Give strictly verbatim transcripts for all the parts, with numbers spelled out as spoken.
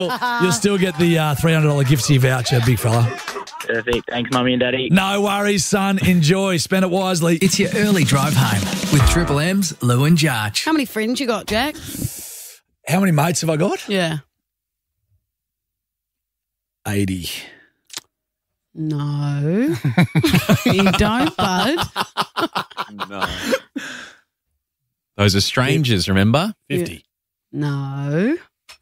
You'll still get the uh, three hundred dollars gift voucher, big fella. Perfect. Thanks, Mummy and Daddy. No worries, son. Enjoy. Spend it wisely. It's your early drive home with Triple M's Lou and Jarch. How many friends you got, Jack? How many mates have I got? Yeah. eighty. No. You don't, bud. No. Those are strangers, remember? fifty. No.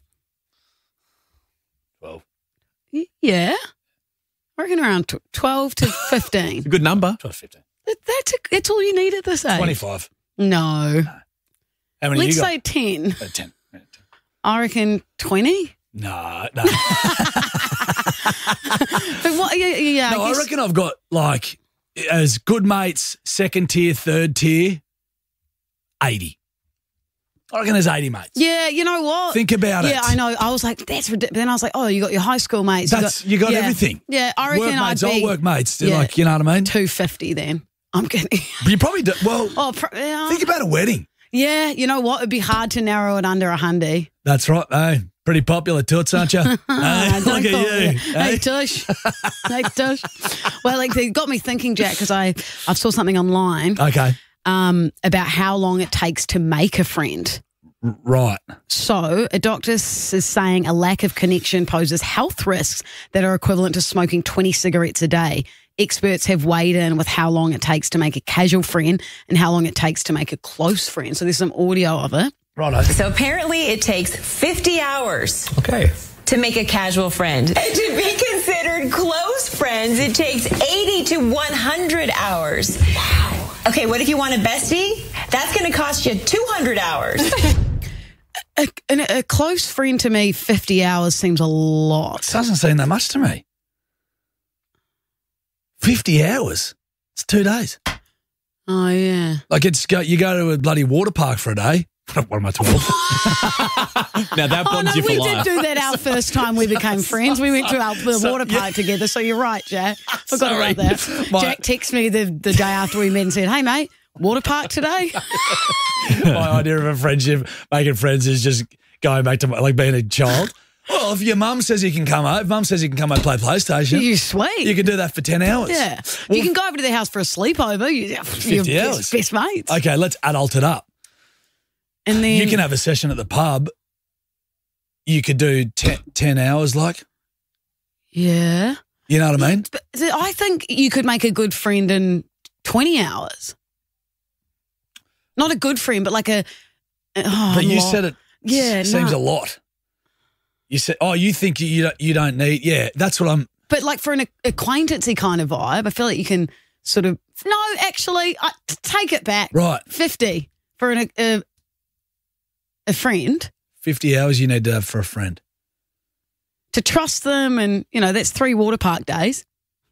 twelve. Y- Yeah. I reckon around tw- twelve to fifteen. Good number. twelve, fifteen. That- That's, a, that's all you need at this age. twenty-five. No. How many Let's you got? say ten. Uh, ten. Yeah, ten. I reckon twenty. No, no. But what? Yeah, yeah. no, I, guess- reckon I've got, like, as good mates, second tier, third tier, eighty. I reckon there's eighty mates. Yeah, you know what? Think about it. Yeah, I know. I was like, that's ridiculous. Then I was like, oh, you got your high school mates. That's, you got yeah. everything. Yeah, I reckon Work I'd mates, be all work mates. Yeah. Like, you know what I mean? two fifty then. I'm kidding. But you probably do. Well, Oh, pro- yeah. think about a wedding. Yeah, you know what? It'd be hard to narrow it under a hundy. That's right. Hey, pretty popular toots, aren't you? Hey, Don't look at call you. me. Hey, Tush. Hey, Tush. Well, like, they got me thinking, Jack, because I, I saw something online Okay. um, about how long it takes to make a friend. R- Right. So, a doctor s- is saying a lack of connection poses health risks that are equivalent to smoking twenty cigarettes a day. Experts have weighed in with how long it takes to make a casual friend and how long it takes to make a close friend. So, there's some audio of it. Righto. So apparently it takes fifty hours Okay. to make a casual friend. And to be considered close friends, it takes eighty to one hundred hours. Wow. Okay, what if you want a bestie? That's going to cost you two hundred hours. A, a, a close friend to me, fifty hours seems a lot. Doesn't seem that much to me. fifty hours. It's two days. Oh, yeah. Like, it's go, you go to a bloody water park for a day. What am I, twelve? Now that Oh, bonds no, you for we life. did do that our first time we became friends. We went to our, the So- water park together. So you're right, Jack. Forgot Sorry. about that. My- Jack texted me the, the day after we met and said, hey, mate, water park today? My idea of a friendship, making friends, is just going back to like being a child. Well, if your mum says you can come over, if mum says you can come and play PlayStation, You sweet. you can do that for ten hours. Yeah. Well, you can go over to their house for a sleepover. You, fifty you're hours. Best, best mates. Okay, let's adult it up. And then You can have a session at the pub. You could do ten, ten hours, like, Yeah. you know what I mean? But I think you could make a good friend in twenty hours. Not a good friend, but like a. Oh, But you lot. said it Yeah, seems no. a lot. You said, oh, you think you, you, don't, you don't need, yeah, that's what I'm, But like for an acquaintancey kind of vibe, I feel like you can sort of. No, actually, I, take it back. right, fifty for an, a, a friend fifty hours you need to have for a friend. to trust them, and you know that's three water park days.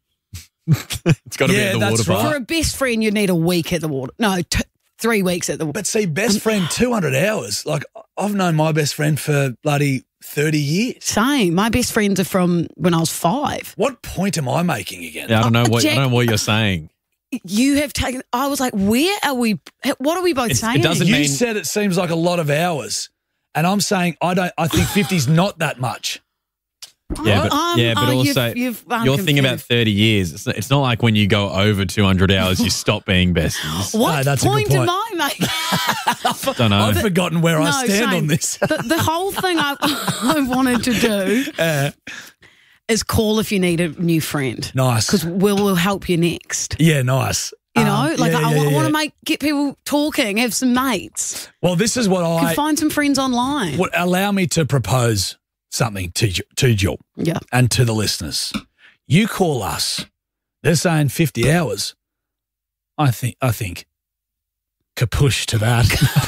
It's got to Yeah, be at the that's water right. park. For a best friend, you need a week at the water. No, t- three weeks at the water. But see, best friend, two hundred hours. Like, I've known my best friend for bloody thirty years. Same. My best friends are from when I was five. What point am I making again? Yeah, I don't know what Jack- I don't know what you're saying. You have taken. I was like, where are we? What are we both It's- it saying? doesn't You mean- said it seems like a lot of hours. And I'm saying I don't. I think fifty's not that much. Yeah, but Um, yeah, but oh, also you've- you've, um, your thing about confused. thirty years. It's, it's not like when you go over two hundred hours, you stop being besties. What No, that's a good point, point. am I making? Don't know. I've forgotten where I No, stand same. on this. the, the whole thing I, I wanted to do Uh, is call if you need a new friend. nice. Because we'll, we'll help you next. Yeah, nice. You know, Um, like yeah, I, yeah, want yeah. to make get people talking, have some mates. Well, this is what You I can find some friends online. would allow me to propose something to you, to you Yeah. and to the listeners. You call us. They're saying fifty hours. I think. I think. Kapush to that.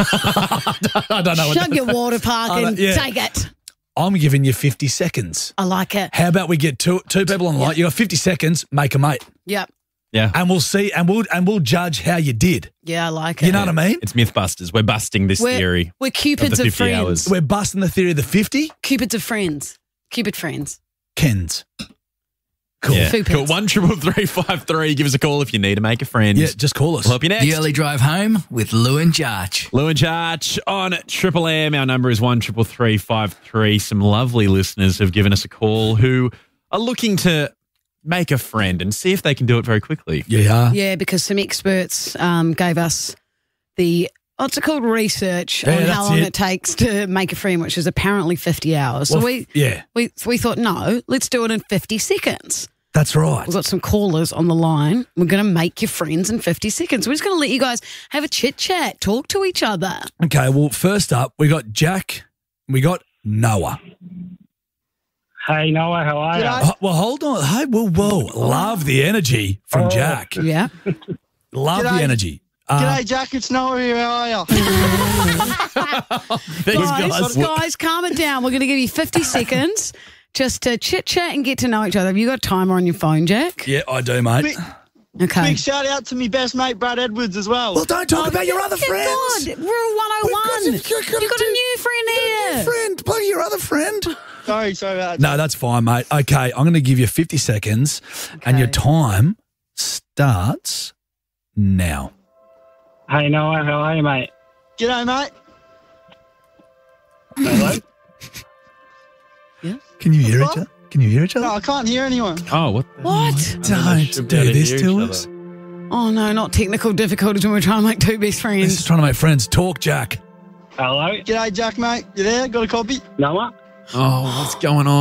I don't know. what Shug that- your water park I and don't- yeah. take it. I'm giving you fifty seconds. I like it. How about we get two two people on the line? You got fifty seconds. Make a mate, Yep. Yeah, and we'll see, and we'll and we'll judge how you did. Yeah, I like it. You know what I mean? it's Mythbusters. We're busting this we're, theory. We're of cupids the of, fifty friends. hours. We're busting the theory of the fifty. Cupids of friends. Cupid friends. Kens. Cool. Yeah. Two Cool. pence. One triple three five three. Give us a call if you need to make a friend. Yeah, just call us. We'll help you next. The early drive home with Lou and Jarch. Lou and Jarch on Triple M. Our number is one triple three five three. Some lovely listeners have given us a call who are looking to make a friend and see if they can do it very quickly. Yeah. Yeah, because some experts um, gave us the, what's it called, research Yeah, on that's how long it. it. takes to make a friend, which is apparently fifty hours. Well, so we, yeah. we we thought, no, let's do it in fifty seconds. That's right. We've got some callers on the line. We're going to make your friends in fifty seconds. We're just going to let you guys have a chit chat, talk to each other. Okay, well, first up, we got Jack, we got Noah. Hey, Noah, how are you? Oh, well, hold on. Hey, whoa, whoa. Love the energy from Oh. Jack. Yeah. Love G'day. the energy. Uh, G'day, Jack. It's Noah here. How are you? Thanks, guys, guys. guys, calm it down. We're going to give you fifty seconds just to chit chat and get to know each other. Have you got a timer on your phone, Jack? yeah, I do, mate. Big, Okay. big shout out to me best mate, Brad Edwards, as well. Well, don't talk about your other Good friends. God, we're a one oh one. We've got- you've got- You've got a new friend here. Friend, plug your other friend. Sorry, sorry about that. No, that's fine, mate. Okay, I'm going to give you fifty seconds, and your time starts now. Hey, Noah, how are you, mate? G'day, mate. Hello? Can you hear What? each other? Can you hear each other? No, I can't hear anyone. Oh, what? the- What? Don't should be do able to this hear to each us. other. Oh, no, not technical difficulties when we're trying to make two best This is friends. trying to make friends. Talk, Jack. Hello? G'day, Jack, mate. You there? Got a copy? Noah? Oh, what's going on?